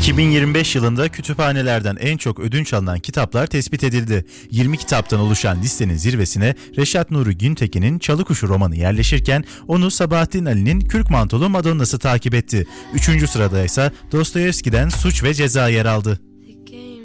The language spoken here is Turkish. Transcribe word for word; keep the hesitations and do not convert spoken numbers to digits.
iki bin yirmi beş yılında kütüphanelerden en çok ödünç alınan kitaplar tespit edildi. yirmi kitaptan oluşan listenin zirvesine Reşat Nuri Güntekin'in Çalıkuşu romanı yerleşirken onu Sabahattin Ali'nin Kürk Mantolu Madonna'sı takip etti. Üçüncü sırada ise Dostoyevski'den Suç ve Ceza yer aldı.